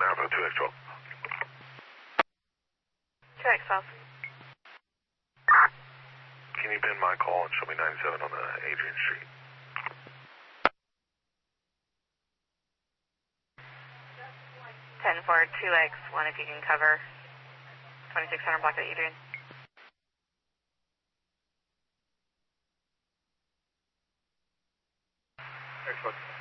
Alpha 2X12. 2X12. Can you pin my call and show me 97 on the Adrian Street? 10 for 2X1 if you can cover 2600 block at Adrian. Excellent.